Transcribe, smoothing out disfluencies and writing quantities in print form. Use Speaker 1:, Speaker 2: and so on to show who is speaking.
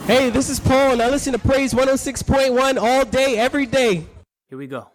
Speaker 1: Hey, this is Paul, and I listen to Praise 106.1 all day, every day.
Speaker 2: Here we go.